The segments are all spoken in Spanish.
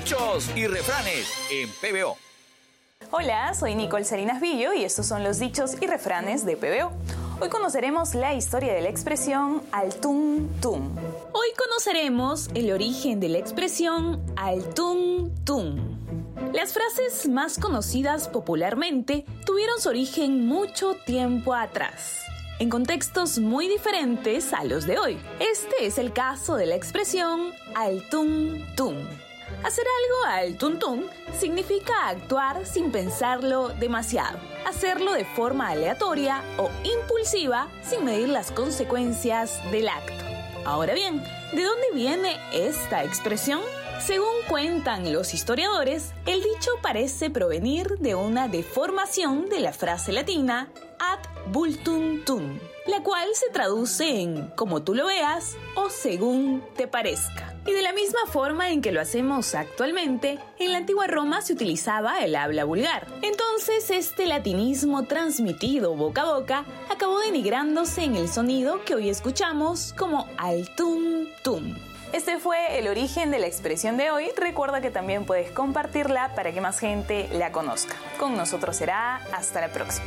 Dichos y refranes en PBO. Hola, soy Nicole Salinas Villo y estos son los dichos y refranes de PBO. Hoy conoceremos la historia de la expresión al tum tum. Hoy conoceremos el origen de la expresión al tum tum. Las frases más conocidas popularmente tuvieron su origen mucho tiempo atrás, en contextos muy diferentes a los de hoy. Este es el caso de la expresión al tum tum. Hacer algo al tum tum significa actuar sin pensarlo demasiado, hacerlo de forma aleatoria o impulsiva sin medir las consecuencias del acto. Ahora bien, ¿de dónde viene esta expresión? Según cuentan los historiadores, el dicho parece provenir de una deformación de la frase latina ad vultum tum, la cual se traduce en como tú lo veas o según te parezca. Y de la misma forma en que lo hacemos actualmente, en la antigua Roma se utilizaba el habla vulgar. Entonces, este latinismo transmitido boca a boca acabó denigrándose en el sonido que hoy escuchamos como al tum tum. Este fue el origen de la expresión de hoy. Recuerda que también puedes compartirla para que más gente la conozca. Con nosotros será hasta la próxima.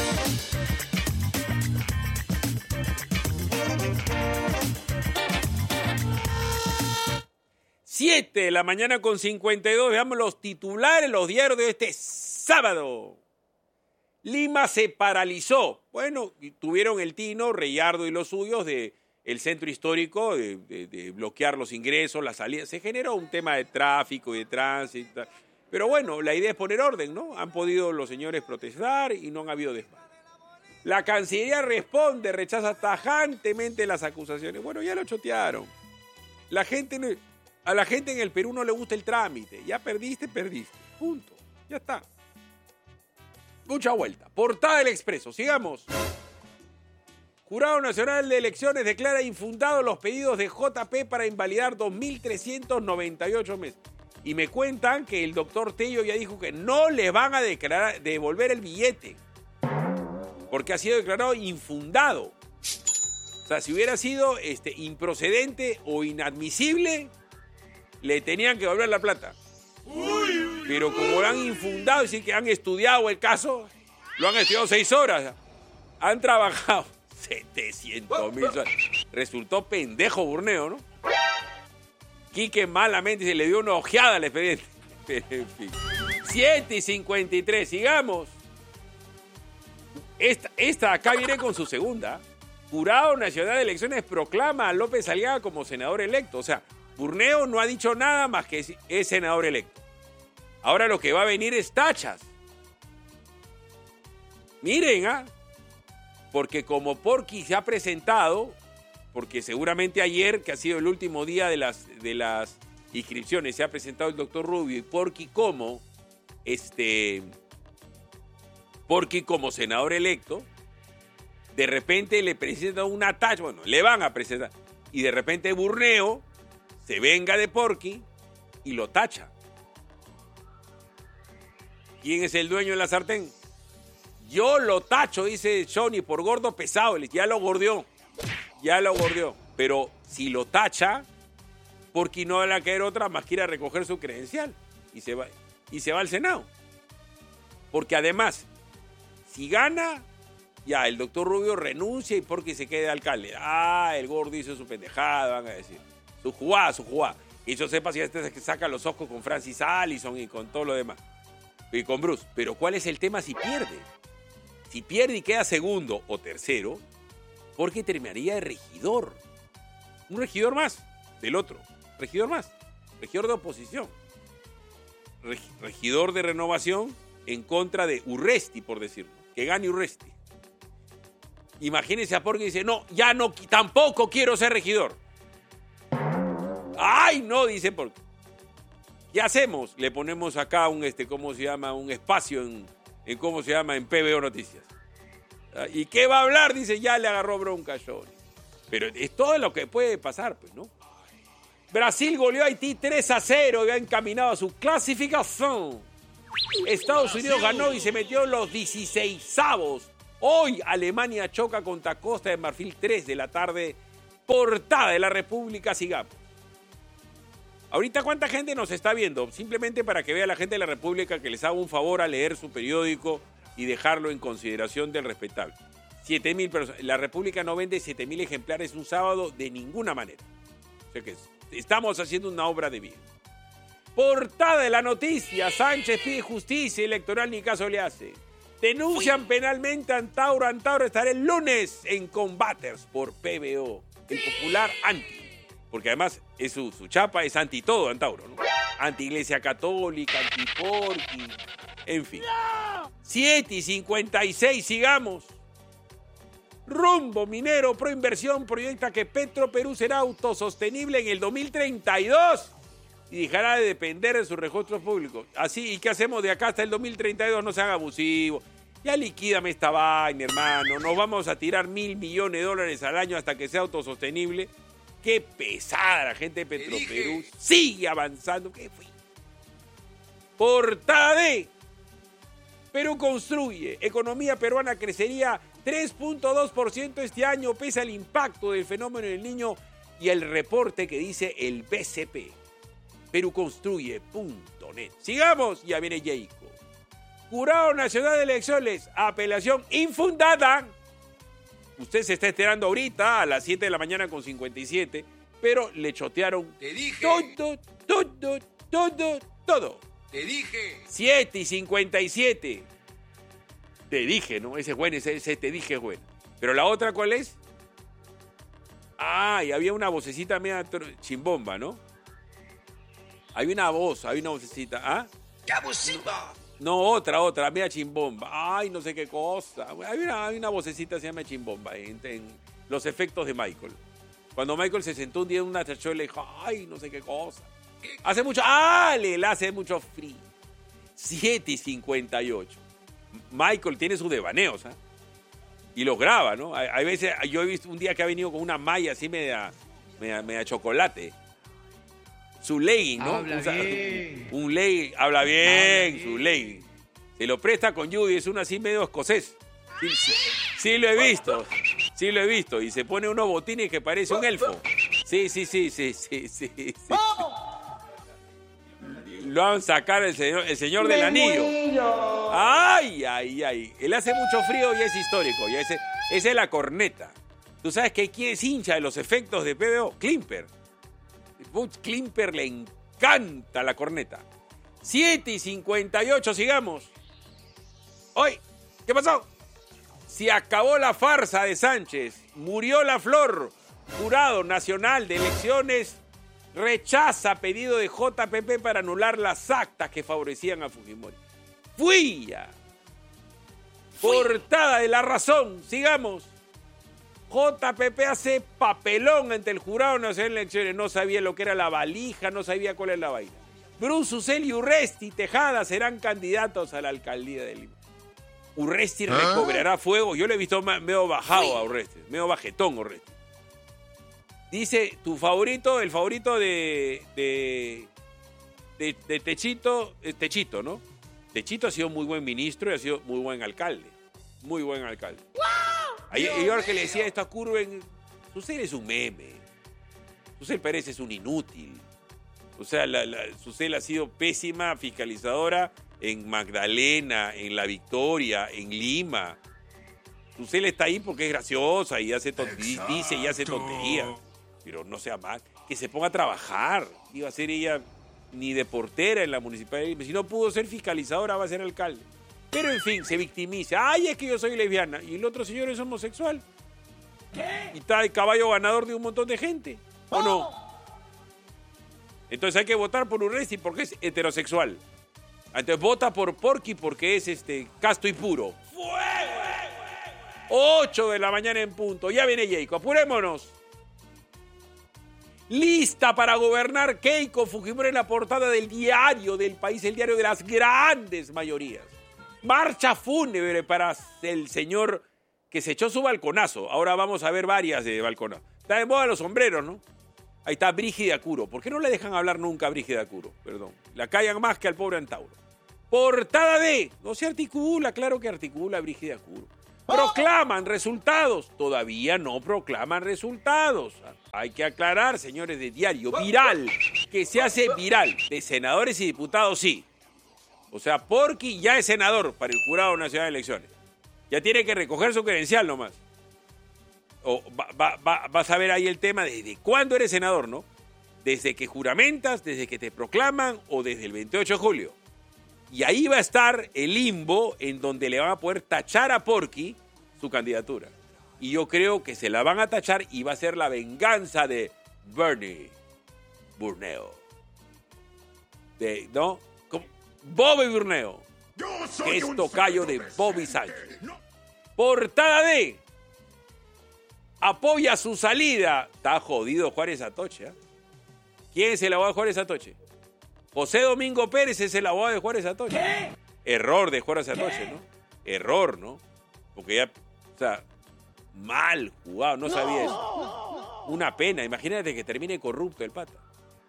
Siete de la mañana con 52. Veamos los titulares, los diarios de este sábado. Lima se paralizó. Bueno, tuvieron el tino, Reyardo y los suyos de el centro histórico, de bloquear los ingresos, las salidas. Se generó un tema de tráfico y de tránsito. Pero bueno, la idea es poner orden, ¿no? Han podido los señores protestar y no han habido desmanes. La Cancillería responde, rechaza tajantemente las acusaciones. Bueno, ya lo chotearon. A la gente en el Perú no le gusta el trámite. Ya perdiste. Punto. Ya está. Mucha vuelta. Portada del Expreso. Sigamos. Jurado Nacional de Elecciones declara infundados los pedidos de JP para invalidar 2.398 meses. Y me cuentan que el doctor Tello ya dijo que no le van a devolver el billete. Porque ha sido declarado infundado. O sea, si hubiera sido improcedente o inadmisible, le tenían que devolver la plata. Pero como lo han infundado, es decir, que han estudiado el caso, lo han estudiado 6 horas. Han trabajado 700.000 soles. Resultó pendejo Burneo, ¿no? Quique malamente se le dio una ojeada al expediente. Pero en fin. 7:53, sigamos. Esta acá viene con su segunda. Jurado Nacional de Elecciones proclama a López Aliaga como senador electo. O sea, Burneo no ha dicho nada más que es senador electo. Ahora lo que va a venir es tachas. Miren, porque como Porky se ha presentado, porque seguramente ayer, que ha sido el último día de las inscripciones, se ha presentado el doctor Rubio y Porky como senador electo, de repente le presentan una tacha, bueno, le van a presentar, y de repente Burneo se venga de Porky y lo tacha. ¿Quién es el dueño de la sartén? Yo lo tacho, dice Johnny, por gordo pesado. Ya lo gordeó. Pero si lo tacha, Porky no le va a caer otra más que ir a recoger su credencial. Y se va al Senado. Porque además, si gana, ya el doctor Rubio renuncia y Porky se queda de alcalde. El gordo hizo su pendejada, van a decir. Su jugada. Y yo sepa si se saca los ojos con Francis Allison y con todo lo demás. Y con Bruce. Pero ¿cuál es el tema si pierde? Si pierde y queda segundo o tercero, Porky terminaría de regidor. Un regidor más del otro. Regidor de oposición. Regidor de renovación en contra de Urresti, por decirlo. Que gane Urresti. Imagínense a Porky y dice, no, ya no, tampoco quiero ser regidor. ¡Ay, no! Dice Porky. ¿Qué hacemos? Le ponemos acá un espacio en PBO Noticias. ¿Y qué va a hablar? Dice, ya le agarró bronca a Johnny. Pero es todo lo que puede pasar, pues, ¿no? Brasil goleó a Haití 3-0 y ha encaminado a su clasificación. Estados Unidos ganó y se metió en los 16avos. Hoy Alemania choca contra Costa de Marfil 3 de la tarde. Portada de la República, sigamos. Ahorita, ¿cuánta gente nos está viendo? Simplemente para que vea la gente de la República que les haga un favor a leer su periódico y dejarlo en consideración del respetable. 7.000 personas. La República no vende 7.000 ejemplares un sábado de ninguna manera. O sea que estamos haciendo una obra de bien. Portada de la noticia. Sánchez pide justicia electoral, ni caso le hace. Denuncian penalmente a Antauro. Antauro estará el lunes en Combaters por PBO. El popular anti. Porque además es su chapa es anti todo, Antauro, ¿no? Anti Iglesia Católica, anti Porqui, en fin. 7:56, sigamos. Rumbo Minero Proinversión proyecta que Petroperú será autosostenible en el 2032 y dejará de depender de sus recursos públicos. Así, ¿y qué hacemos de acá hasta el 2032? No sean abusivos. Ya liquídame esta vaina, hermano. Nos vamos a tirar $1.000 millones al año hasta que sea autosostenible. Qué pesada la gente de Petroperú. Sigue avanzando. ¿Qué fue? Portada de Perú construye. Economía peruana crecería 3.2% este año pese al impacto del fenómeno del Niño y el reporte que dice el BCP. Peruconstruye.net. Sigamos, ya viene Jayco. Jurado Nacional de Elecciones, apelación infundada. Usted se está enterando ahorita a las 7 de la mañana con 57, pero le chotearon. Te dije. Todo. Te dije. 7:57. Te dije, ¿no? Ese es bueno, ese te dije es bueno. Pero la otra, ¿cuál es? Ah, y había una vocecita media chimbomba, ¿no? Hay una vocecita. ¿Ah? ¡Qué abusivo! No, otra, media chimbomba. Ay, no sé qué cosa. Hay una vocecita que se llama chimbomba en los efectos de Michael. Cuando Michael se sentó un día en una tachuela y dijo, ay, no sé qué cosa. Hace mucho, le hace mucho frío. 7:58. Michael tiene sus devaneos, ¿eh? Y los graba, ¿no? Hay veces, yo he visto un día que ha venido con una malla así media chocolate. Su legging, ¿no? Habla bien. Un legging, habla bien, bien. Su legging. Se lo presta con Judy, es uno así medio escocés. Sí, lo he visto. Y se pone unos botines que parece un elfo. Sí. Lo van a sacar el señor del anillo. Ay. Él hace mucho frío y es histórico. Esa es la corneta. ¿Tú sabes que quién es hincha de los efectos de PBO? Klimper. Klimper le encanta la corneta. 7:58, sigamos. Hoy, ¿qué pasó? Se acabó la farsa de Sánchez. Murió la flor. Jurado Nacional de Elecciones rechaza pedido de JPP para anular las actas que favorecían a Fujimori. ¡Fuya! Portada de La Razón. Sigamos. JPP hace papelón ante el Jurado Nacional de Elecciones. No sabía lo que era la valija, no sabía cuál era la vaina. Bruce Usel y Urresti Tejada serán candidatos a la alcaldía de Lima. Urresti recobrará fuego. Yo lo he visto medio bajado a Urresti, medio bajetón Urresti. Dice, el favorito de Techito, es Techito, ¿no? Techito ha sido muy buen ministro y ha sido muy buen alcalde. Muy buen alcalde. Yo ahora que le decía esto a Curwen, Susel es un meme. Susel Pérez es un inútil. O sea, Susel ha sido pésima fiscalizadora en Magdalena, en La Victoria, en Lima. Susel está ahí porque es graciosa y dice y hace tonterías. Pero no sea mal. Que se ponga a trabajar. Iba a ser ella ni de portera en la municipalidad. Si no pudo ser fiscalizadora, va a ser alcalde. Pero en fin, se victimiza. Ay, es que yo soy lesbiana. Y el otro señor es homosexual. ¿Qué? Y está el caballo ganador de un montón de gente. ¿O no? Entonces hay que votar por Urresti porque es heterosexual. Entonces vota por Porqui porque es casto y puro. 8 de la mañana en punto. Ya viene Jayco. Apurémonos. Lista para gobernar Keiko Fujimori en la portada del diario del país, el diario de las grandes mayorías. Marcha fúnebre para el señor que se echó su balconazo. Ahora vamos a ver varias de balconazo. Está de moda los sombreros, ¿no? Ahí está Brígida Curo. ¿Por qué no le dejan hablar nunca a Brígida Curo? Perdón. La callan más que al pobre Antauro. Portada de... No se articula, claro que articula Brígida Curo. Proclaman resultados. Todavía no proclaman resultados. Hay que aclarar, señores de diario. Viral. que se hace viral de senadores y diputados, sí. O sea, Porky ya es senador para el Jurado Nacional de Elecciones. Ya tiene que recoger su credencial nomás. O vas a ver ahí el tema desde cuándo eres senador, ¿no? Desde que juramentas, desde que te proclaman o desde el 28 de julio. Y ahí va a estar el limbo en donde le van a poder tachar a Porky su candidatura. Y yo creo que se la van a tachar y va a ser la venganza de Bernie Burneo. ¿No? Bobby Burneo, que es tocayo de Bobby Sánchez. Portada de apoya su salida. Está jodido Juárez Atoche, ¿eh? ¿Quién es el abogado de Juárez Atoche? José Domingo Pérez es el abogado de Juárez Atoche. ¿Qué? Error de Juárez Atoche, ¿no? Error, ¿no? Porque ya, o sea, mal jugado, no sabía eso. Una pena, imagínate que termine corrupto el pata.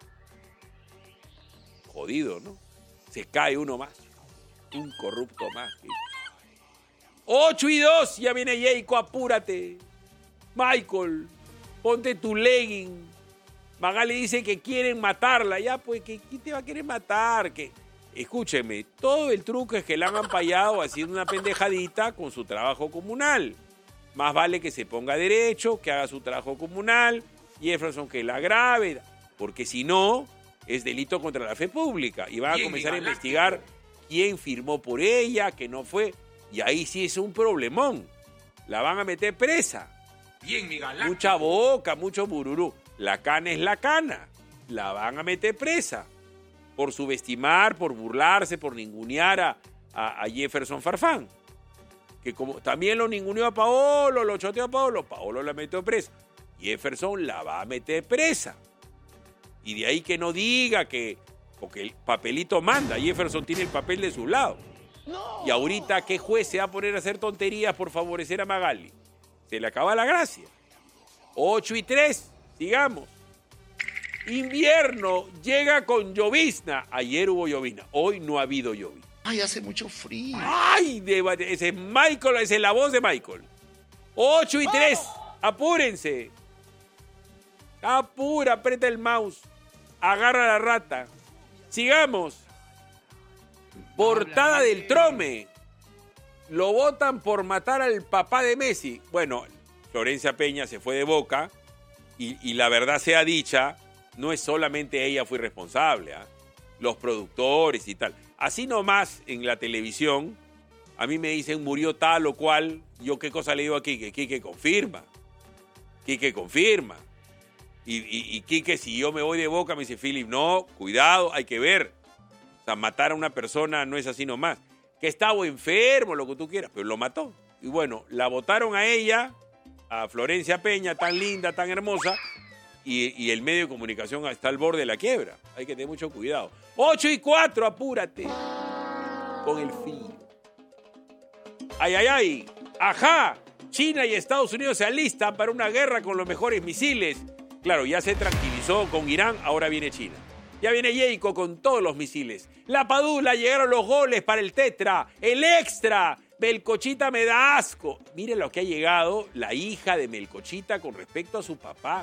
Jodido, ¿no? Se cae uno más. Un corrupto más. 8-2, ya viene Jayco, apúrate. Michael, ponte tu legging. Magali dice que quieren matarla. Ya, pues, ¿quién te va a querer matar? Que, escúcheme, todo el truco es que la han ampallado haciendo una pendejadita con su trabajo comunal. Más vale que se ponga derecho, que haga su trabajo comunal, Jefferson que la grave, porque si no, es delito contra la fe pública. Y van a comenzar a investigar quién firmó por ella, que no fue. Y ahí sí es un problemón. La van a meter presa. Bien, mi galán. Mucha boca, mucho bururú. La cana es la cana. La van a meter presa. Por subestimar, por burlarse, por ningunear a Jefferson Farfán. Que como también lo ninguneó a Paolo, lo choteó a Paolo, Paolo la metió presa. Jefferson la va a meter presa. Y de ahí que no diga que... Porque el papelito manda. Jefferson tiene el papel de su lado. No. Y ahorita, ¿qué juez se va a poner a hacer tonterías por favorecer a Magali? Se le acaba la gracia. 8-3, sigamos. Invierno llega con llovizna. Ayer hubo llovizna, hoy no ha habido llovizna. Ay, hace mucho frío. Ay, ese es Michael, esa es la voz de Michael. 8-3, apúrense. Apura, aprieta el mouse. Agarra la rata. Sigamos. Portada del Trome. Lo votan por matar al papá de Messi. Bueno, Florencia Peña se fue de Boca y la verdad sea dicha, no es solamente ella fue responsable, ¿eh? Los productores y tal. Así nomás en la televisión, a mí me dicen murió tal o cual, yo qué cosa le digo a Quique, Quique confirma. Quique confirma. Y Quique, si yo me voy de Boca, me dice Philip, no, cuidado, hay que ver. O sea, matar a una persona no es así nomás. Que estaba enfermo, lo que tú quieras, pero lo mató. Y bueno, la votaron a ella, a Florencia Peña, tan linda, tan hermosa, y el medio de comunicación está al borde de la quiebra. Hay que tener mucho cuidado. 8-4, apúrate. Con el fin. Ay, ay, ay. Ajá. China y Estados Unidos se alistan para una guerra con los mejores misiles. Claro, ya se tranquilizó con Irán, ahora viene China. Ya viene Jayco con todos los misiles. La Padula, llegaron los goles para el tetra, el extra. Melcochita me da asco. Miren lo que ha llegado la hija de Melcochita con respecto a su papá.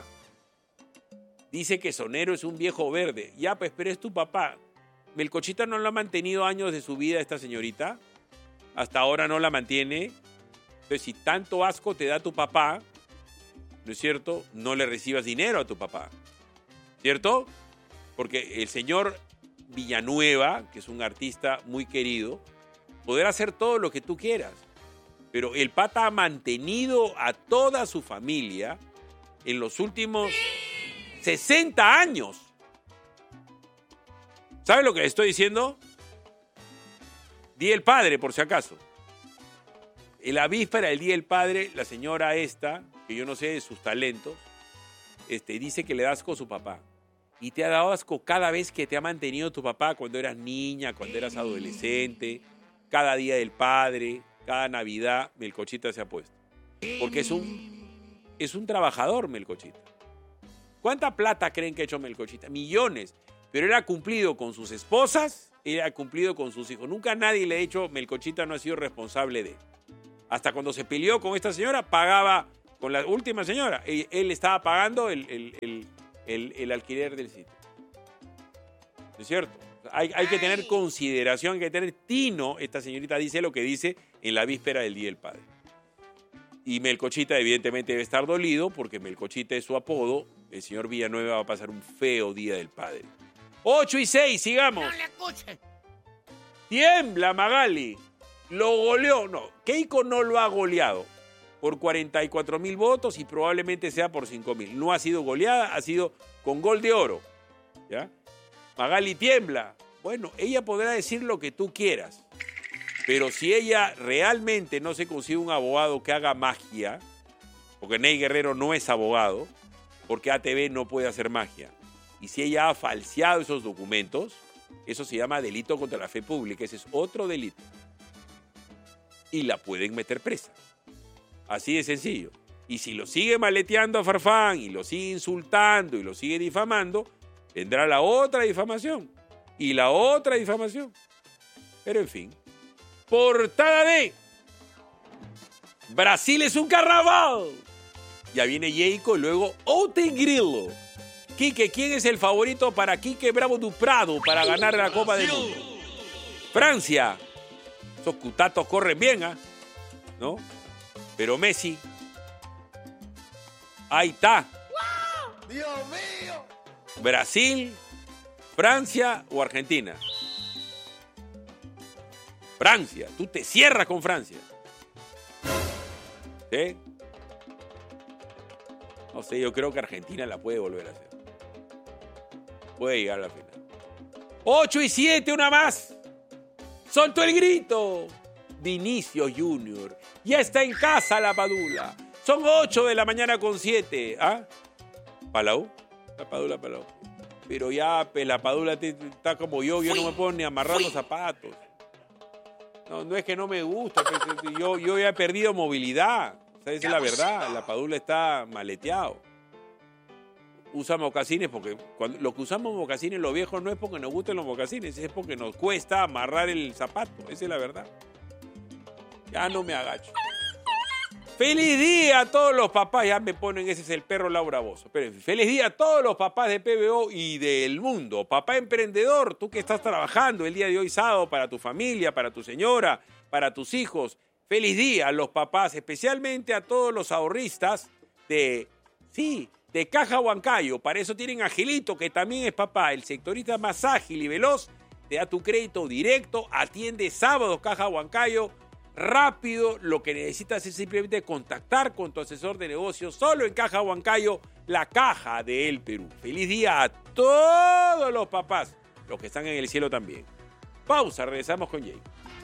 Dice que Sonero es un viejo verde. Ya, pues, pero es tu papá. Melcochita no lo ha mantenido años de su vida esta señorita. Hasta ahora no la mantiene. Entonces, si tanto asco te da tu papá, ¿no es cierto? No le recibas dinero a tu papá. ¿Cierto? Porque el señor Villanueva, que es un artista muy querido, podrá hacer todo lo que tú quieras. Pero el pata ha mantenido a toda su familia en los últimos 60 años. ¿Sabes lo que le estoy diciendo? Día del Padre, por si acaso. En la víspera del Día del Padre, la señora esta, que yo no sé de sus talentos, dice que le da asco a su papá. Y te ha dado asco cada vez que te ha mantenido tu papá cuando eras niña, cuando eras adolescente, cada Día del Padre, cada Navidad, Melcochita se ha puesto. Porque es un trabajador, Melcochita. ¿Cuánta plata creen que ha hecho Melcochita? Millones. Pero él ha cumplido con sus esposas, él ha cumplido con sus hijos. Nunca nadie le ha dicho, Melcochita no ha sido responsable de él. Hasta cuando se peleó con esta señora, pagaba, con la última señora, él estaba pagando el alquiler del sitio. ¿No es cierto? Hay que tener consideración, hay que tener tino. Esta señorita dice lo que dice en la víspera del Día del Padre. Y Melcochita evidentemente debe estar dolido porque Melcochita es su apodo. El señor Villanueva va a pasar un feo Día del Padre. 8:06, sigamos. No le escuchen. Tiembla Magali. Lo goleó. No, Keiko no lo ha goleado por 44.000 votos y probablemente sea por 5.000. No ha sido goleada, ha sido con gol de oro. ¿Ya? Magali tiembla. Bueno, ella podrá decir lo que tú quieras. Pero si ella realmente no se consigue un abogado que haga magia, porque Ney Guerrero no es abogado, porque ATV no puede hacer magia, y si ella ha falseado esos documentos, eso se llama delito contra la fe pública, ese es otro delito. Y la pueden meter presa. Así de sencillo. Y si lo sigue maleteando a Farfán, y lo sigue insultando, y lo sigue difamando, vendrá la otra difamación, y la otra difamación. Pero en fin. Portada de Brasil es un carnaval. Ya viene Yeiko y luego Grillo. Quique, ¿quién es el favorito para Quique Bravo du Prado para ganar la Copa del Mundo? Francia. Esos cutatos corren bien, ¿no? Pero Messi. Ahí está. Dios mío. Brasil, Francia o Argentina. Francia, tú te cierras con Francia. ¿Sí? No sé, yo creo que Argentina la puede volver a hacer. Puede llegar a la final. 8:07, una más. Soltó el grito. Vinicio Junior. Ya está en casa la Padula. Son 8 de la mañana con 7. ¿Ah? ¿Palau? La Padula, Palau. Pero ya, la Padula está como yo no me puedo ni amarrar los zapatos. No es que no me gusta, yo ya he perdido movilidad. Esa es la verdad, la Padula está maleteado. Usa mocasines porque lo que usamos mocasines los viejos no es porque nos gusten los mocasines, es porque nos cuesta amarrar el zapato, esa es la verdad. Ya no me agacho. ¡Feliz día a todos los papás! Ya me ponen, ese es el perro Laura Bozo. Pero feliz día a todos los papás de PBO y del mundo. Papá emprendedor, tú que estás trabajando el día de hoy sábado para tu familia, para tu señora, para tus hijos. Feliz día a los papás, especialmente a todos los ahorristas de Caja Huancayo. Para eso tienen a Angelito, que también es papá, el sectorista más ágil y veloz. Te da tu crédito directo, atiende sábados Caja Huancayo. Rápido, lo que necesitas es simplemente contactar con tu asesor de negocios solo en Caja Huancayo, la caja de El Perú. Feliz día a todos los papás, los que están en el cielo también. Pausa, regresamos con Jay.